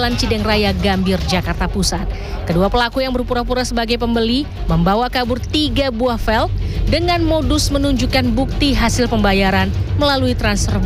Jalan Cideng Raya, Gambir, Jakarta Pusat. Kedua pelaku yang berpura-pura sebagai pembeli membawa kabur 3 buah velg dengan modus menunjukkan bukti hasil pembayaran melalui transfer